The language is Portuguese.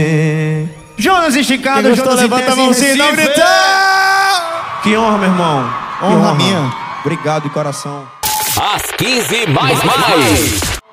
Jonas esticado, Jonas levanta a mãozinha e dá um gritão. Que honra, meu irmão. Honra minha. Obrigado de coração. Às 15 mais.